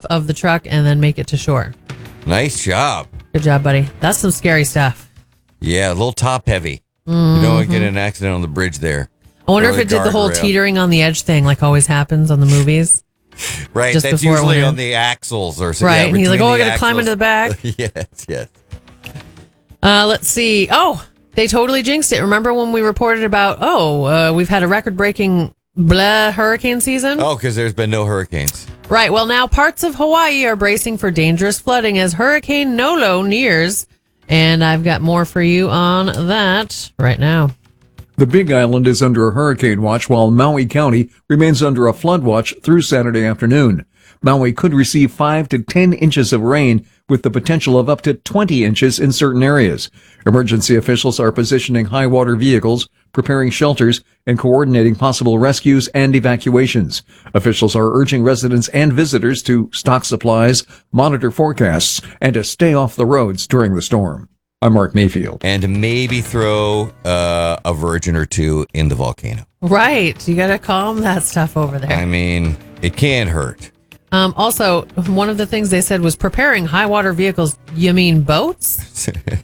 of the truck and then make it to shore. Nice job. Good job, buddy. That's some scary stuff. Yeah, a little top heavy. You don't want to get in an accident on the bridge there. I wonder if it did the whole teetering on the edge thing like always happens on the movies. Right, just that's usually on the axles or something. Right, Yeah, and he's like, between I got to the climb into the back. Yes. Let's see. Oh, they totally jinxed it. Remember when we reported about, we've had a record-breaking hurricane season? Oh, because there's been no hurricanes. Right. Well, now parts of Hawaii are bracing for dangerous flooding as Hurricane Nolo nears. And I've got more for you on that right now. The Big Island is under a hurricane watch while Maui County remains under a flood watch through Saturday afternoon. Maui could receive 5 to 10 inches of rain with the potential of up to 20 inches in certain areas. Emergency officials are positioning high water vehicles, preparing shelters, and coordinating possible rescues and evacuations. Officials are urging residents and visitors to stock supplies, monitor forecasts, and to stay off the roads during the storm. I'm Mark Mayfield. And maybe throw a virgin or two in the volcano. Right. You got to calm that stuff over there. I mean, it can't hurt. Also, one of the things they said was preparing high water vehicles. You mean boats?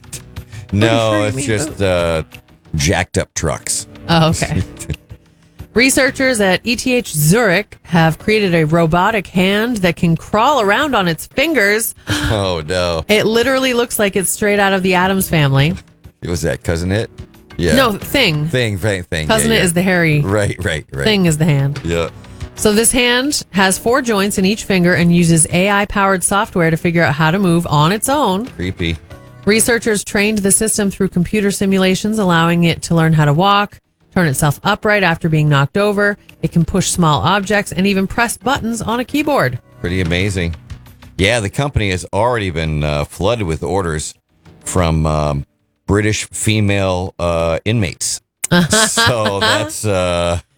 No, it's just jacked up trucks. Oh, okay. Researchers at ETH Zurich have created a robotic hand that can crawl around on its fingers. Oh, no. It literally looks like it's straight out of the Addams Family. Was that Cousin It? Yeah. No, Thing. Thing. Cousin It is the hairy. Right. Thing is the hand. Yeah. So this hand has 4 joints in each finger and uses AI-powered software to figure out how to move on its own. Creepy. Researchers trained the system through computer simulations, allowing it to learn how to walk, turn itself upright after being knocked over. It can push small objects and even press buttons on a keyboard. Pretty amazing. Yeah, the company has already been flooded with orders from British female inmates. So that's